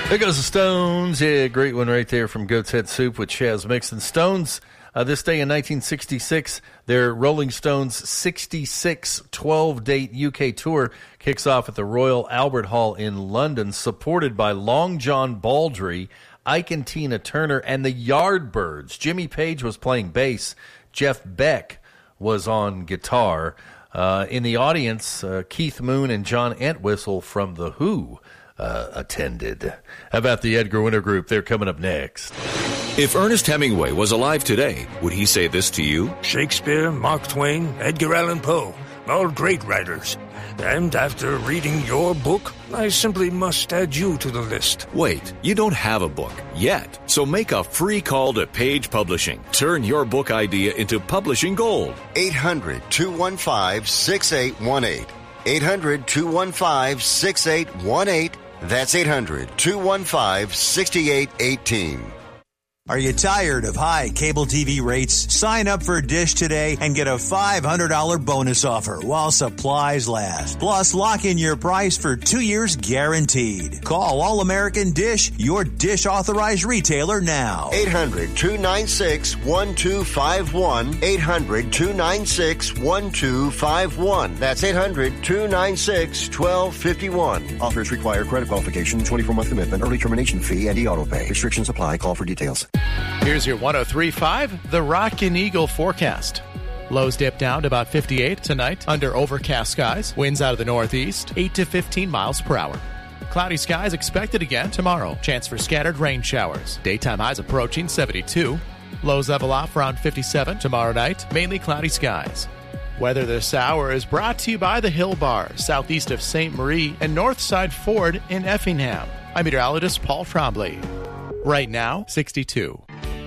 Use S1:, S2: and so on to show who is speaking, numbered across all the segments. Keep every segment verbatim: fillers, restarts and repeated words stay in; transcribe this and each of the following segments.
S1: There goes the Stones. Yeah, great one right there from Goat's Head Soup with Chaz Mixon. Stones, uh, this day in nineteen sixty-six, their Rolling Stones sixty-six twelve-date U K tour kicks off at the Royal Albert Hall in London, supported by Long John Baldry, Ike and Tina Turner, and the Yardbirds. Jimmy Page was playing bass. Jeff Beck was on guitar. Uh, in the audience, uh, Keith Moon and John Entwistle from The Who Uh, attended. How about the Edgar Winter Group? They're coming up next.
S2: If Ernest Hemingway was alive today, would he say this to you?
S3: Shakespeare, Mark Twain, Edgar Allan Poe, all great writers. And after reading your book, I simply must add you to the list.
S2: Wait, you don't have a book yet. So make a free call to Page Publishing. Turn your book idea into publishing gold.
S4: eight hundred, two one five, six eight one eight. eight hundred, two one five, six eight one eight. That's eight hundred, two one five, six eight one eight.
S5: Are you tired of high cable T V rates? Sign up for Dish today and get a five hundred dollars bonus offer while supplies last. Plus, lock in your price for two years guaranteed. Call All American Dish, your Dish authorized retailer now.
S4: eight hundred, two nine six, one two five one. eight hundred, two nine six, one two five one. That's eight hundred, two nine six, one two five one. Offers require credit qualification, twenty-four month commitment, early termination fee, and e-auto pay. Restrictions apply. Call for details.
S6: Here's your one oh three point five, the Rockin' Eagle forecast. Lows dip down to about fifty-eight tonight under overcast skies. Winds out of the northeast, eight to fifteen miles per hour. Cloudy skies expected again tomorrow. Chance for scattered rain showers. Daytime highs approaching seventy-two. Lows level off around fifty-seven tomorrow night. Mainly cloudy skies. Weather this hour is brought to you by the Hill Bar, southeast of Saint Marie and Northside Ford in Effingham. I'm meteorologist Paul Trombley. Right now, sixty-two.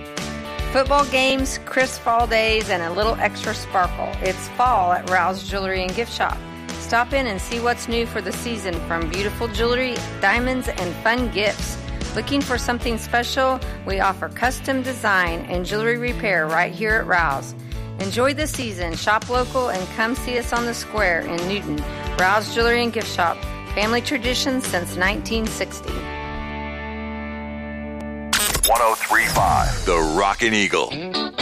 S7: Football games, crisp fall days, and a little extra sparkle. It's fall at Rouse Jewelry and Gift Shop. Stop in and see what's new for the season, from beautiful jewelry, diamonds, and fun gifts. Looking for something special? We offer custom design and jewelry repair right here at Rouse. Enjoy the season. Shop local and come see us on the square in Newton. Rouse Jewelry and Gift Shop. Family tradition since nineteen sixty.
S8: one oh three point five, the Rockin' Eagle.